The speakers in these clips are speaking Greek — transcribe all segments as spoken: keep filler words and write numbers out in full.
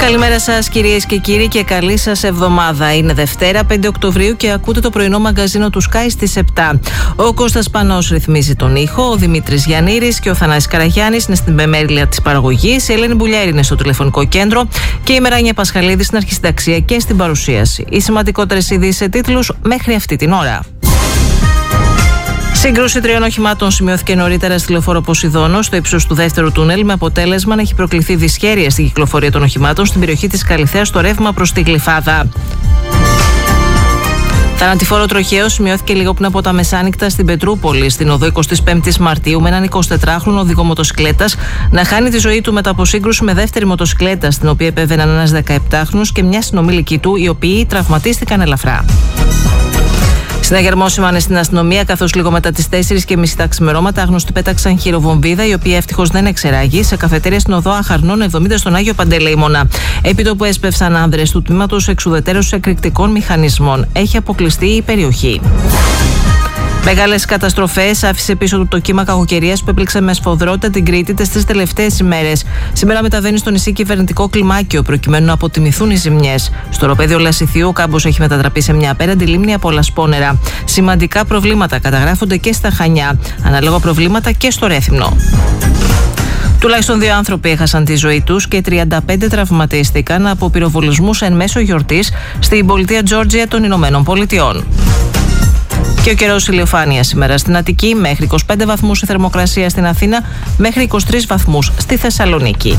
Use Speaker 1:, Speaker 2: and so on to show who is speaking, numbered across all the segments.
Speaker 1: Καλημέρα σας κυρίες και κύριοι και καλή σας εβδομάδα. Είναι Δευτέρα πέντε Οκτωβρίου και ακούτε το πρωινό μαγκαζίνο του Sky στις επτά. Ο Κώστας Πανός ρυθμίζει τον ήχο, ο Δημήτρης Γιαννήρης και ο Θανάσης Καραγιάννης είναι στην μεμέλεια της παραγωγής, η Ελένη Μπουλιέρη είναι στο τηλεφωνικό κέντρο και η Μεράνια Πασχαλίδη στην αρχισυνταξία και στην παρουσίαση. Οι σημαντικότερες ειδήσεις σε τίτλους μέχρι αυτή την ώρα. Σύγκρουση τριών οχημάτων σημειώθηκε νωρίτερα στη λεωφόρο Ποσειδώνο, στο ύψος του δεύτερου τούνελ, με αποτέλεσμα να έχει προκληθεί δυσχέρεια στην κυκλοφορία των οχημάτων στην περιοχή της Καλιθέας στο ρεύμα προς τη Γλυφάδα. Θανατηφόρο τροχαίο σημειώθηκε λίγο πριν από τα μεσάνυχτα στην Πετρούπολη, στην οδό εικοστή πέμπτη Μαρτίου, με έναν εικοσιτετράχρονο οδηγό μοτοσικλέτας να χάνει τη ζωή του μετά από σύγκρουση με δεύτερη μοτοσικλέτα, στην οποία επέβαιναν ένας δεκαεπτάχρονος και μια συνομήλικη του, οι οποίοι τραυματίστηκαν ελαφρά. Συναγερμό σημάνε στην αστυνομία, καθώς λίγο μετά τις τέσσερις και μισή τα ξημερώματα άγνωστοι πέταξαν χειροβομβίδα, η οποία ευτυχώς δεν εξεράγει, σε καφετέρια στην οδό Αχαρνών εβδομήντα στον Άγιο Παντελεήμονα. Επί το που έσπευσαν άνδρες του τμήματος εξουδετέρωσης εκρηκτικών μηχανισμών. Έχει αποκλειστεί η περιοχή. Μεγάλες καταστροφές άφησε πίσω του το κύμα κακοκαιρίας που έπληξε με σφοδρότητα την Κρήτη τις τελευταίες ημέρες. Σήμερα μεταβαίνει στο νησί κυβερνητικό κλιμάκιο προκειμένου να αποτιμηθούν οι ζημιές. Στο οροπέδιο Λασιθιού ο κάμπος έχει μετατραπεί σε μια απέραντη λίμνη από λασπόνερα. Σημαντικά προβλήματα καταγράφονται και στα Χανιά. Ανάλογα προβλήματα και στο Ρέθυμνο. Τουλάχιστον δύο άνθρωποι έχασαν τη ζωή τους και τριάντα πέντε τραυματίστηκαν από πυροβολισμούς εν μέσω γιορτής στην πολιτεία Τζόρτζια των Ηνωμένων Πολιτειών. Και ο καιρός ηλιοφάνεια σήμερα στην Αττική, μέχρι είκοσι πέντε βαθμούς η θερμοκρασία στην Αθήνα, μέχρι είκοσι τρεις βαθμούς στη Θεσσαλονίκη.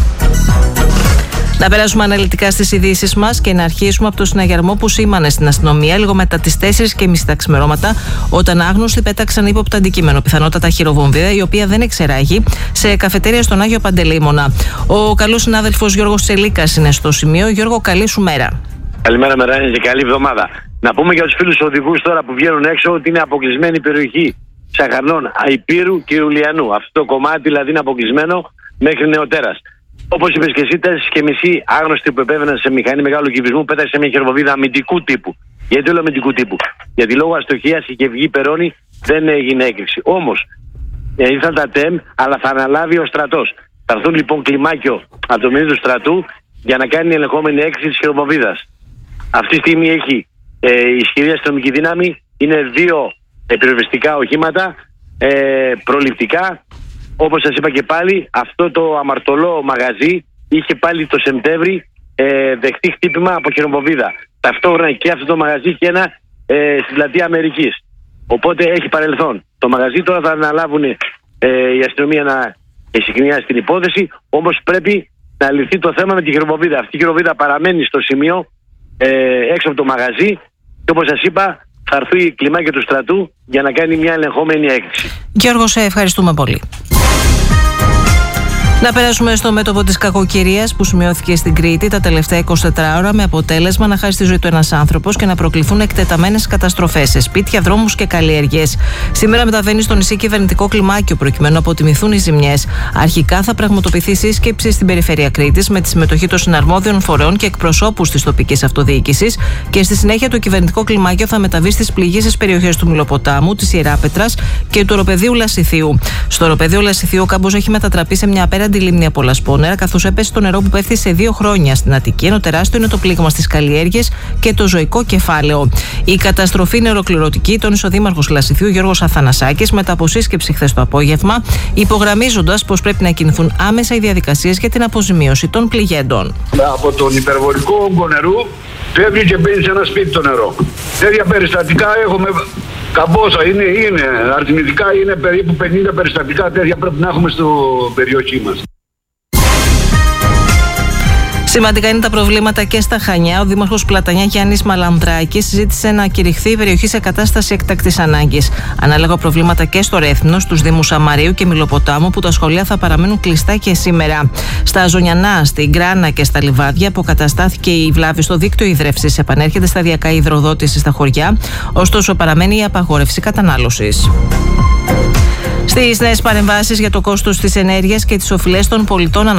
Speaker 1: Να περάσουμε αναλυτικά στις ειδήσεις μας και να αρχίσουμε από το συναγερμό που σήμανε στην αστυνομία λίγο μετά τις τέσσερις και μισή τα ξημερώματα, όταν άγνωστοι πέταξαν ύποπτα αντικείμενο, πιθανότατα χειροβομβίδα, η οποία δεν εξεράγει, σε καφετέρια στον Άγιο Παντελεήμονα. Ο καλός συνάδελφος Γιώργος Τσελίκας είναι στο σημείο. Γιώργο, καλή σου μέρα.
Speaker 2: Καλημέρα, Μεράνη, και καλή εβδομάδα. Να πούμε για τους φίλους οδηγούς τώρα που βγαίνουν έξω ότι είναι αποκλεισμένη η περιοχή Σαχαρνών, Αϊπήρου και Ιουλιανού. Αυτό το κομμάτι δηλαδή είναι αποκλεισμένο μέχρι νεοτέρας. Όπως είπες και εσύ, τέσσερις και μισή άγνωστοι που επέβαιναν σε μηχανή μεγάλου κυβισμού πέταξε μια χειροβομβίδα αμυντικού τύπου. Γιατί όλο αμυντικού τύπου? Γιατί λόγω αστοχίας η Κευγή Περώνη δεν έγινε έκρηξη. Όμως ε, ήρθαν τα ΤΕΜ, αλλά θα αναλάβει ο στρατός. Θα έρθουν λοιπόν κλιμάκιο από το μηνύμα του στρατού για να κάνει ελεγχόμενη έκρηξη της χειροβομβίδας. Αυτή τη στιγμή έχει ε, ισχυρή αστυνομική δύναμη, είναι δύο ε, πυροσβεστικά οχήματα, ε, προληπτικά. Όπως σας είπα και πάλι, αυτό το αμαρτωλό μαγαζί είχε πάλι το Σεπτέμβρη ε, δεχτεί χτύπημα από χειροβομβίδα. Ταυτόχρονα και αυτό το μαγαζί είχε ένα ε, στη πλατεία Αμερικής. Οπότε έχει παρελθόν. Το μαγαζί τώρα θα αναλάβουν ε, η αστυνομία να συγκρινιάσει την υπόθεση, όμως πρέπει να λυθεί το θέμα με τη χειροβομβίδα. Αυτή η χειροβομβίδα παραμένει στο σημείο ε, έξω από το μαγαζί και όπως σας είπα θα έρθει η κλιμάκια του στρατού για να κάνει μια ελεγχόμενη έκρηξη.
Speaker 1: Γιώργο, σε ευχαριστούμε πολύ. Να περάσουμε στο μέτωπο της κακοκαιρίας που σημειώθηκε στην Κρήτη τα τελευταία εικοσιτέσσερις ώρα, με αποτέλεσμα να χάσει τη ζωή του ένας άνθρωπος και να προκληθούν εκτεταμένες καταστροφές σε σπίτια, δρόμους και καλλιέργειες. Σήμερα μεταβαίνει στο νησί κυβερνητικό κλιμάκιο προκειμένου να αποτιμηθούν οι ζημιές. Αρχικά θα πραγματοποιηθεί σύσκεψη στην περιφέρεια Κρήτης με τη συμμετοχή των συναρμόδιων φορέων και εκπροσώπους της τοπικής αυτοδιοίκησης και στη συνέχεια το κυβερνητικό κλιμάκιο θα μεταβεί στις πληγήσεις περιοχές του Μυλοποτάμου, της Ιεράπετρας και του οροπεδίου Λασιθιού. Στο οροπεδίο Λασιθιού ο κάμπος έχει μετατραπεί σε μια απέραντη τη λίμνη από λασπόνερα, καθώς έπεσε το νερό που πέφτει σε δύο χρόνια στην Αττική, ενώ τεράστιο είναι το πλήγμα στις καλλιέργειες και το ζωικό κεφάλαιο. Η καταστροφή είναι ολοκληρωτική, τόνισε ο Δήμαρχος Λασιθιού Γιώργος Αθανασάκης μετά από σύσκεψη χθες το απόγευμα, υπογραμμίζοντας πως πρέπει να κινηθούν άμεσα οι διαδικασίες για την αποζημίωση των πληγέντων.
Speaker 3: Από τον υπερβολικό όγκο νερού φεύγει και μπαίνει σε ένα σπίτι το νερό. Τέτοια περιστατικά έχουμε. Καμπόσα είναι, είναι, αριθμητικά είναι περίπου πενήντα περιστατικά τέτοια πρέπει να έχουμε στο περιοχή μας.
Speaker 1: Σημαντικά είναι τα προβλήματα και στα Χανιά. Ο Δήμαρχος Πλατανιά Γιάννης Μαλανδράκης συζήτησε να κηρυχθεί η περιοχή σε κατάσταση έκτακτης ανάγκης. Ανάλογα προβλήματα και στο Ρέθυμνο, στους Δήμους Αμαρίου και Μυλοποτάμου, που τα σχολεία θα παραμείνουν κλειστά και σήμερα. Στα Ζωνιανά, στην Γκράνα και στα Λιβάδια αποκαταστάθηκε η βλάβη στο δίκτυο ίδρευσης. Επανέρχεται σταδιακά η υδροδότηση στα χωριά, ωστόσο παραμένει η απαγόρευση κατανάλωσης. Στις νέες παρεμβάσεις για το κόστος της ενέργειας και τις οφειλές των πολιτών